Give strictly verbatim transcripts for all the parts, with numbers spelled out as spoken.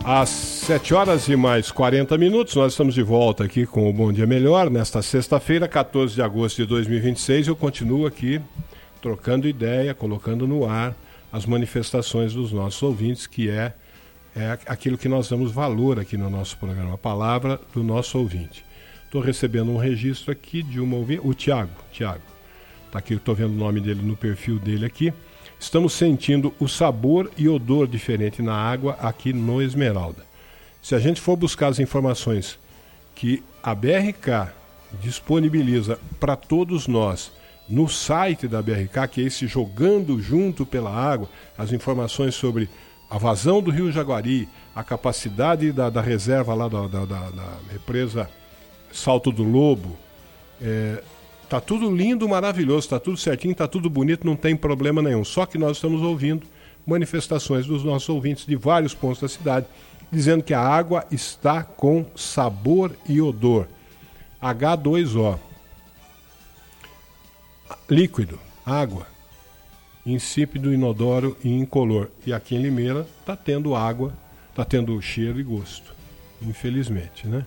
Às sete horas e mais quarenta minutos, nós estamos de volta aqui com o Bom Dia Melhor, nesta sexta-feira, quatorze de agosto de dois mil e vinte e seis. Eu continuo aqui trocando ideia, colocando no ar as manifestações dos nossos ouvintes, que é, é aquilo que nós damos valor aqui no nosso programa, a palavra do nosso ouvinte. Estou recebendo um registro aqui de uma ouvinte, o Tiago, Tiago. Está aqui, eu estou vendo o nome dele no perfil dele aqui. Estamos sentindo o sabor e odor diferente na água aqui no Esmeralda. Se a gente for buscar as informações que a B R K disponibiliza para todos nós no site da B R K, que é esse Jogando Junto pela Água, as informações sobre a vazão do Rio Jaguari, a capacidade da, da reserva lá da, da, da, da represa Salto do Lobo, é, tá tudo lindo, maravilhoso, tá tudo certinho, tá tudo bonito, não tem problema nenhum. Só que nós estamos ouvindo manifestações dos nossos ouvintes de vários pontos da cidade, dizendo que a água está com sabor e odor. H dois O. Líquido, água, insípido, inodoro e incolor. E aqui em Limeira tá tendo água, tá tendo cheiro e gosto, infelizmente, né?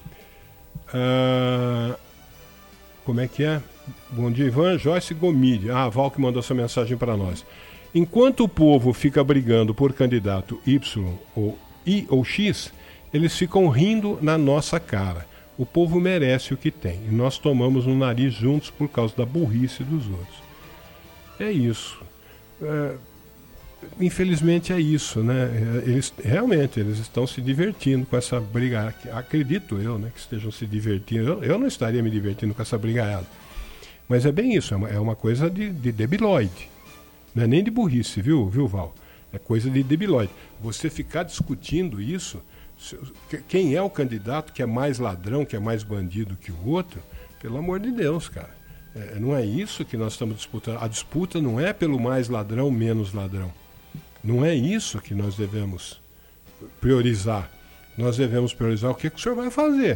Ah... Como é que é? Bom dia, Ivan. Joyce Gomide. Ah, a Val que mandou essa mensagem para nós. Enquanto o povo fica brigando por candidato Y ou I ou X, eles ficam rindo na nossa cara. O povo merece o que tem. E nós tomamos no nariz juntos por causa da burrice dos outros. É isso. É, infelizmente é isso, né? Eles, realmente, eles estão se divertindo com essa briga. Acredito eu, né, que estejam se divertindo. Eu, eu não estaria me divertindo com essa brigaiada. Mas é bem isso, é uma, é uma coisa de, de debilóide. Não é nem de burrice, viu, viu, Val? É coisa de debilóide. Você ficar discutindo isso, quem é o candidato que é mais ladrão, que é mais bandido que o outro, pelo amor de Deus, cara. É, não é isso que nós estamos disputando. A disputa não é pelo mais ladrão, menos ladrão. Não é isso que nós devemos priorizar. Nós devemos priorizar o que, que o senhor vai fazer.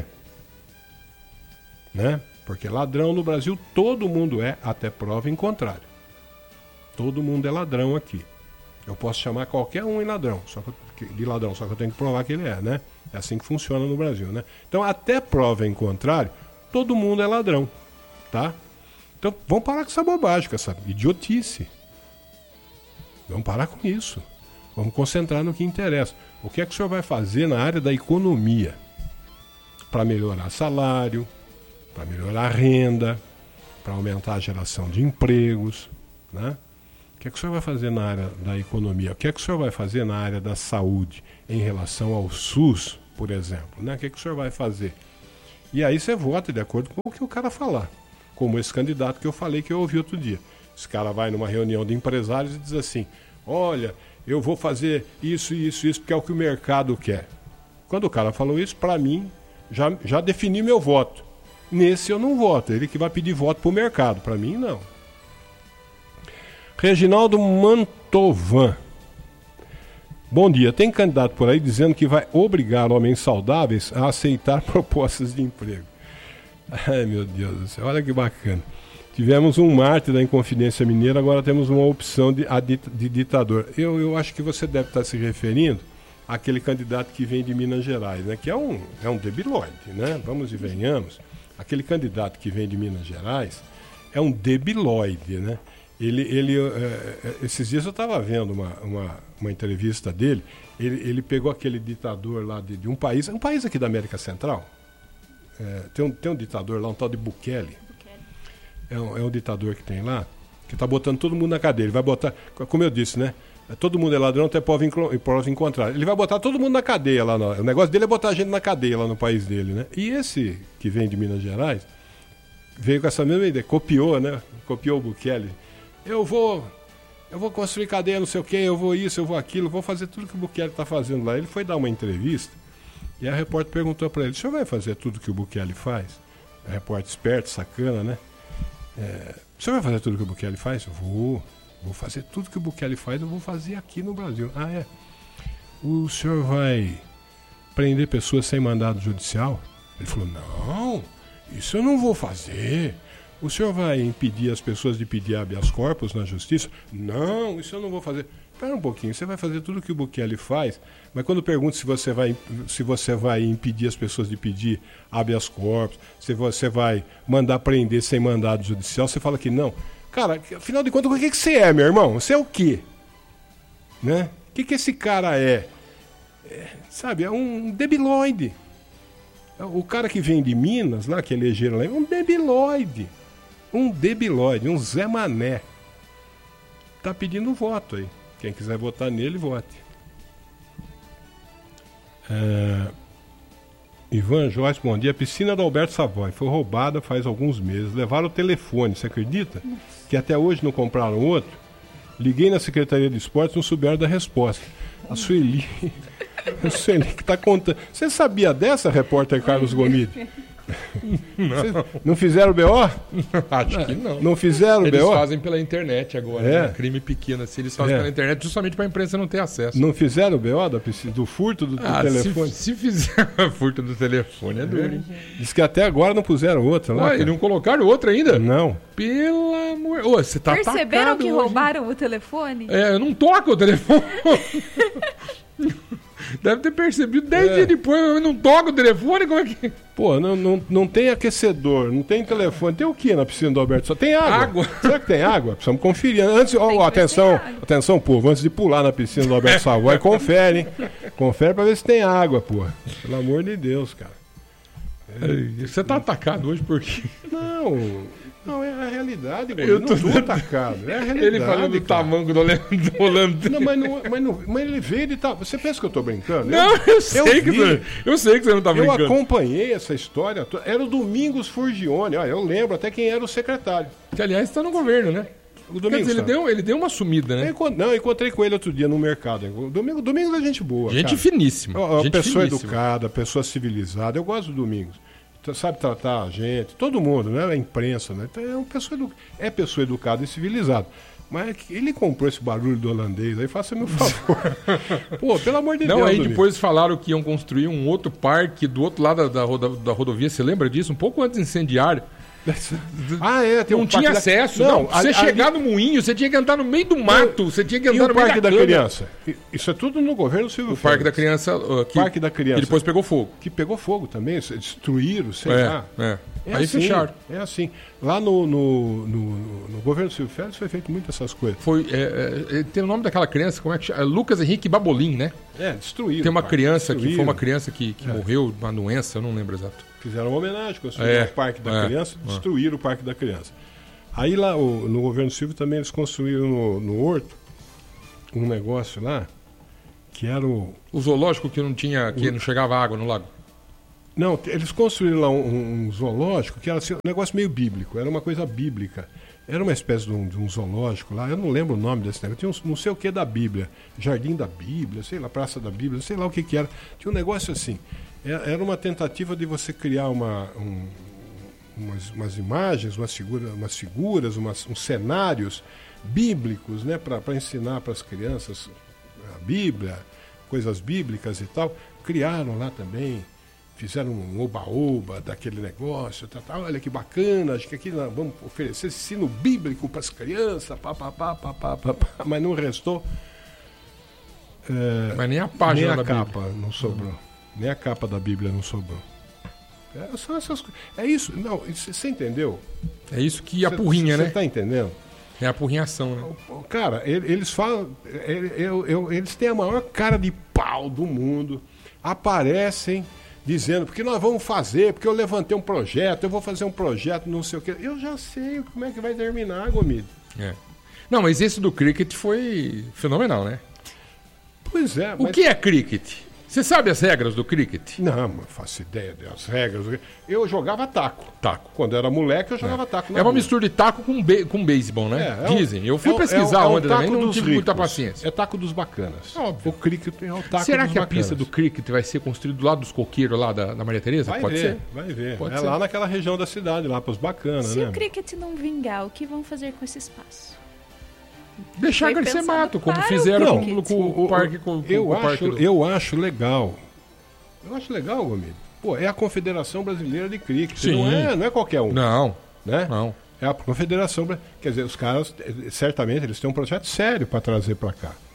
Né? Porque ladrão no Brasil todo mundo é, até prova em contrário. Todo mundo é ladrão aqui. Eu posso chamar qualquer um em ladrão, só que, de ladrão, só que eu tenho que provar que ele é, né? É assim que funciona no Brasil, né? Então, até prova em contrário, todo mundo é ladrão, tá? Então, vamos parar com essa bobagem, com essa idiotice. Vamos parar com isso. Vamos concentrar no que interessa. O que é que o senhor vai fazer na área da economia? Para melhorar salário, para melhorar a renda, para aumentar a geração de empregos, né? O que é que o senhor vai fazer na área da economia? O que é que o senhor vai fazer na área da saúde em relação ao SUS, por exemplo? Né? O que é que o senhor vai fazer? E aí você vota de acordo com o que o cara falar. Como esse candidato que eu falei que eu ouvi outro dia. Esse cara vai numa reunião de empresários e diz assim: olha, eu vou fazer isso, isso, isso, porque é o que o mercado quer. Quando o cara falou isso, para mim, já, já defini meu voto. Nesse eu não voto, ele que vai pedir voto para o mercado. Para mim, não. Reginaldo Mantovan. Bom dia, tem candidato por aí dizendo que vai obrigar homens saudáveis a aceitar propostas de emprego. Ai, meu Deus do céu, olha que bacana. Tivemos um Marte da Inconfidência Mineira, agora temos uma opção de, de ditador. Eu, eu acho que você deve estar se referindo àquele candidato que vem de Minas Gerais, né? Que é um, é um debilóide, né? Vamos e venhamos. Aquele candidato que vem de Minas Gerais é um debilóide, né? Ele, ele, é, esses dias eu estava vendo uma, uma, uma entrevista dele, ele, ele pegou aquele ditador lá de, de um país, um país aqui da América Central, é, tem, um, tem um ditador lá, um tal de Bukele. É um, é um ditador que tem lá, que está botando todo mundo na cadeia. Ele vai botar, como eu disse, né? Todo mundo é ladrão, até prova em contrário. Ele vai botar todo mundo na cadeia lá. No, o negócio dele é botar a gente na cadeia lá no país dele, né? E esse que vem de Minas Gerais veio com essa mesma ideia, copiou, né? Copiou o Bukele. Eu vou, eu vou construir cadeia, não sei o quê, eu vou isso, eu vou aquilo, vou fazer tudo que o Bukele está fazendo lá. Ele foi dar uma entrevista e a repórter perguntou para ele: o senhor vai fazer tudo que o Bukele faz? A repórter esperta, sacana, né? É, o senhor vai fazer tudo que o Bukele faz? Eu vou, vou fazer tudo que o Bukele faz, eu vou fazer aqui no Brasil. Ah, é? O senhor vai prender pessoas sem mandado judicial? Ele falou: não, isso eu não vou fazer. O senhor vai impedir as pessoas de pedir habeas corpus na justiça? Não, isso eu não vou fazer. Espera um pouquinho, você vai fazer tudo o que o Bukele faz, mas quando pergunta se você vai, se você vai impedir as pessoas de pedir habeas corpus, se você vai mandar prender sem mandado judicial, você fala que não. Cara, afinal de contas, o que, que você é, meu irmão? Você é o quê? Né? O que, que esse cara é? é? Sabe, é um debilóide. O cara que vem de Minas, lá, que elegeram lá, é um debilóide. Um debilóide, um Zé Mané. Tá pedindo voto aí. Quem quiser votar nele, vote. É... Ivan Joyce, bom dia. A piscina do Alberto Savoy foi roubada faz alguns meses. Levaram o telefone, você acredita? Nossa. Que até hoje não compraram outro? Liguei na Secretaria de Esportes, não souberam da resposta. A Sueli... a Sueli que tá contando... Você sabia dessa, repórter Carlos Gomide? Não. Não fizeram B O? Acho que não. Não fizeram eles B O? Eles fazem pela internet agora, é. né? Crime pequeno assim, eles fazem é. pela internet justamente para a imprensa não ter acesso. Não fizeram B O do, do furto do, ah, do telefone? Se, se fizer furto do telefone é duro, hein? Diz que até agora não puseram outra lá. Ué, e não colocaram outra ainda? Não. Pelo amor... Ô, você tá Perceberam que hoje, roubaram hein? o telefone? É, eu não toco o telefone. Deve ter percebido dez é. dias depois, eu não toco o telefone, como é que... Pô, não, não, não tem aquecedor, não tem telefone. Tem o que na piscina do Alberto? Só tem água. Água. Será que tem água? Precisamos conferir. Antes, ó, atenção, atenção, povo, antes de pular na piscina do Alberto Savoy, confere, hein? Confere pra ver se tem água, pô. Pelo amor de Deus, cara. É, você tá atacado hoje por quê? Não... Não, é a realidade, eu não tô atacado. É a realidade. Ele falando do tamanco do Holanda. Não, mas, não, mas, não, mas ele veio de tal. Você pensa que eu tô brincando? Não, eu, eu sei eu que você, eu sei que você não tá brincando. Eu acompanhei essa história. Era o Domingos Furgione. Olha, eu lembro até quem era o secretário. Que, aliás, está no governo, né? O Domingos. Quer dizer, ele deu, ele deu uma sumida, né? Eu, não, eu encontrei com ele outro dia no mercado. O Domingos, Domingos é gente boa. Gente cara. finíssima. Uma gente pessoa finíssima. educada, pessoa civilizada. Eu gosto do Domingos. Sabe tratar a gente, todo mundo, né? A imprensa, né? Então, é, uma pessoa edu... é pessoa educada e civilizada. Mas ele comprou esse barulho do holandês, aí faça meu favor. Pô, pelo amor de não, Deus. Não, aí amigo. Depois falaram que iam construir um outro parque do outro lado da, da, da rodovia, você lembra disso? Um pouco antes incendiário. Ah, é, tem não um tinha da... acesso, não. não. Você a, chegar a... no moinho, você tinha que andar no meio do mato, você tinha que andar e no o Parque meio da, da cana. Criança. Isso é tudo no governo Silvio O Parque Félix. da Criança, uh, que, Parque da Criança. Que depois pegou fogo. Que pegou fogo também, destruíram, sei é, lá. É. É Aí assim, fecharam. É assim. Lá no, no, no, no governo Silvio Félix foi feito muito essas coisas. Foi, é, é, tem o nome daquela criança, como é que chama? Lucas Henrique Babolim, né? É, destruíram. Tem uma pai, criança destruíram. que foi uma criança que, que é. morreu, uma doença, eu não lembro exato. Fizeram uma homenagem, construíram é, o Parque da é, Criança, é. destruíram o Parque da Criança. Aí lá o, no governo Silvio também eles construíram no, no Horto um negócio lá que era o... O zoológico que não tinha, que o... não chegava água no lago. Não, eles construíram lá um, um zoológico que era assim, um negócio meio bíblico, era uma coisa bíblica. Era uma espécie de um, de um zoológico lá, eu não lembro o nome desse negócio, tinha um, não sei o que da Bíblia, Jardim da Bíblia, sei lá, Praça da Bíblia, sei lá o que que era. Tinha um negócio assim, era uma tentativa de você criar uma... Um, Umas, umas imagens, umas figuras, umas figuras umas, uns cenários bíblicos, né, para ensinar para as crianças a Bíblia, coisas bíblicas e tal. Criaram lá também, fizeram um oba-oba daquele negócio, tá, tá, olha que bacana, acho que aqui nós vamos oferecer ensino bíblico para as crianças, pá, pá, pá, pá, pá, pá, pá, mas não restou. É, mas nem a página nem a da capa Bíblia. não sobrou. Uhum. Nem a capa da Bíblia não sobrou. É, são essas, é isso, não, você entendeu? É isso que apurrinha, cê, né? Você tá entendendo? É a apurrinhação, né? Cara, eles falam, eu, eu, eles têm a maior cara de pau do mundo, aparecem dizendo, porque nós vamos fazer, porque eu levantei um projeto, eu vou fazer um projeto, não sei o quê. Eu já sei como é que vai terminar, Gomide. É. Não, mas esse do cricket foi fenomenal, né? Pois é. O mas... que é cricket? Você sabe as regras do cricket? Não, não faço ideia das regras. Eu jogava taco. Taco. Quando eu era moleque, eu jogava é. taco. É uma rua. mistura de taco com, be com beisebol, né? É, é Dizem. Eu fui é pesquisar é é ontem também, não tive ricos. muita paciência. É taco dos bacanas. Óbvio. O cricket é o taco Será dos que a bacanas. pista do cricket vai ser construída do lado dos coqueiros lá da, da Maria Tereza? Vai Pode ver, ser. vai ver. Pode é ser. lá naquela região da cidade, lá para os bacanas, Se né? o cricket não vingar, o que vão fazer com esse espaço? Deixar Foi crescer mato, como para fizeram o com, cricket. com, com o parque. Com, eu, com o acho, parque do... eu acho legal. Eu acho legal, Gomide. Pô, é a Confederação Brasileira de Cricket. Sim. Não é, não é qualquer um. Não, né? não. É a Confederação Brasileira. Quer dizer, os caras, certamente, eles têm um projeto sério para trazer para cá.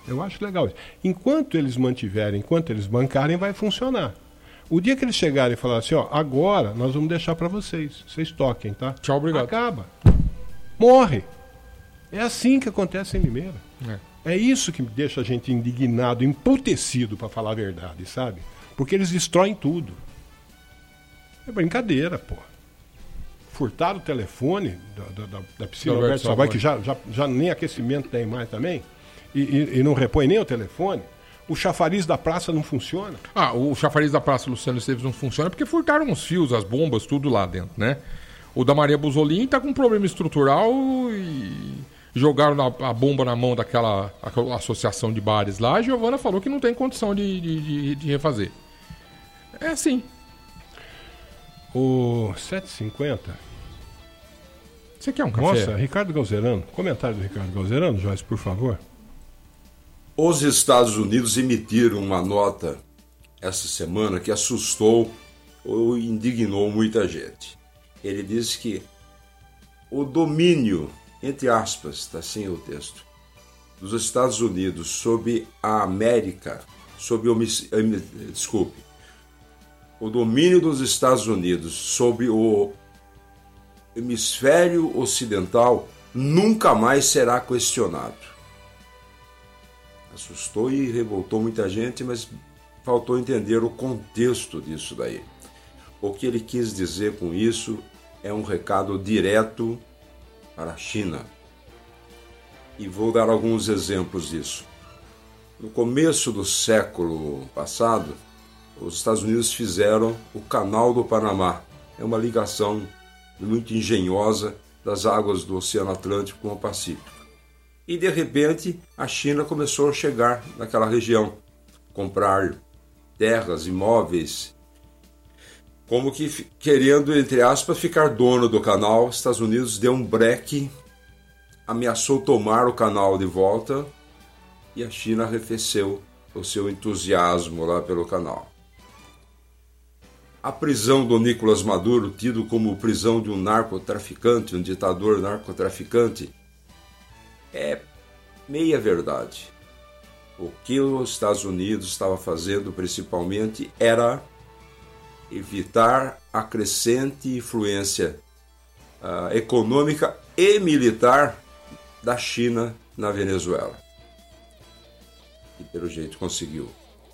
Eu acho legal isso. Enquanto eles mantiverem, enquanto eles bancarem, vai funcionar. O dia que eles chegarem e falarem assim, ó, agora nós vamos deixar para vocês. Vocês toquem, tá? Tchau, obrigado. Acaba. Morre. É assim que acontece em Limeira. É. É isso que deixa a gente indignado, emputecido, para falar a verdade, sabe? Porque eles destroem tudo. É brincadeira, pô. Furtaram o telefone da, da, da piscina Alberto Alberto Savoy, que já, já, já nem aquecimento tem mais também, e, e, e não repõe nem o telefone. O chafariz da praça não funciona. Ah, o chafariz da praça Luciano Esteves não funciona porque furtaram os fios, as bombas, tudo lá dentro, né? O da Maria Busolin tá com um problema estrutural e jogaram na, a bomba na mão daquela associação de bares lá. A Giovana falou que não tem condição de, de, de, de refazer. É assim. O sete e cinquenta. Você quer um café? Nossa, Ricardo Galzerano. Comentário do Ricardo Galzerano, Joyce, por favor. Os Estados Unidos emitiram uma nota essa semana que assustou ou indignou muita gente. Ele disse que o domínio, entre aspas, está assim o texto, dos Estados Unidos sobre a América, sobre o... Desculpe. O domínio dos Estados Unidos sobre o hemisfério ocidental nunca mais será questionado. Assustou e revoltou muita gente, mas faltou entender o contexto disso daí. O que ele quis dizer com isso é um recado direto para a China. E vou dar alguns exemplos disso. No começo do século passado, os Estados Unidos fizeram o Canal do Panamá. É uma ligação muito engenhosa das águas do Oceano Atlântico com o Pacífico. E, de repente, a China começou a chegar naquela região, comprar terras, imóveis, como que querendo, entre aspas, ficar dono do canal. Os Estados Unidos deu um breque, ameaçou tomar o canal de volta e a China arrefeceu o seu entusiasmo lá pelo canal. A prisão do Nicolás Maduro, tido como prisão de um narcotraficante, um ditador narcotraficante, é meia verdade. O que os Estados Unidos estava fazendo principalmente era evitar a crescente influência uh, econômica e militar da China na Venezuela. E pelo jeito conseguiu.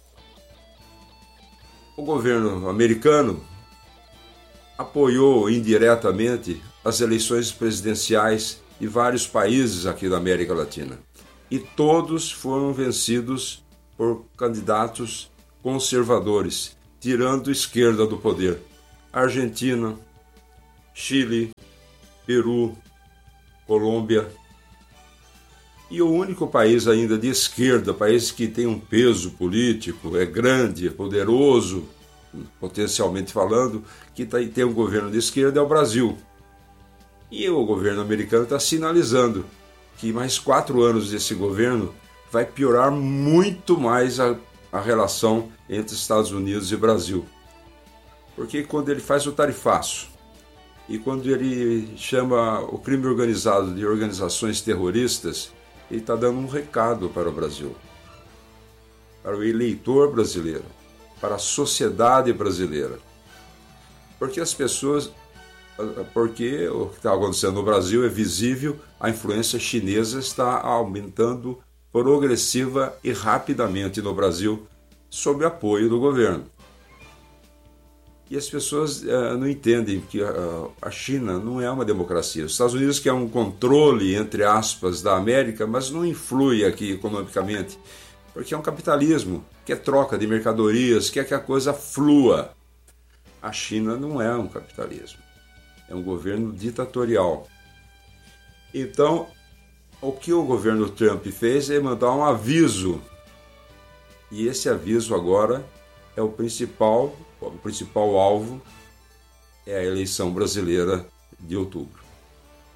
O governo americano apoiou indiretamente as eleições presidenciais de vários países aqui da América Latina. E todos foram vencidos por candidatos conservadores, tirando a esquerda do poder. Argentina, Chile, Peru, Colômbia. E o único país ainda de esquerda, país que tem um peso político, é grande, é poderoso, potencialmente falando, que tem um governo de esquerda, é o Brasil. E o governo americano está sinalizando que mais quatro anos desse governo vai piorar muito mais a, a relação entre Estados Unidos e Brasil. Porque quando ele faz o tarifaço e quando ele chama o crime organizado de organizações terroristas, ele está dando um recado para o Brasil, para o eleitor brasileiro, para a sociedade brasileira. Porque as pessoas... Porque o que está acontecendo no Brasil é visível, a influência chinesa está aumentando progressiva e rapidamente no Brasil, sob apoio do governo. E as pessoas uh, não entendem que uh, a China não é uma democracia. Os Estados Unidos quer um controle, entre aspas, da América, mas não influi aqui economicamente, porque é um capitalismo, quer troca de mercadorias, quer que a coisa flua. A China não é um capitalismo. É um governo ditatorial. Então, o que o governo Trump fez é mandar um aviso. E esse aviso agora é o principal, o principal alvo é a eleição brasileira de outubro.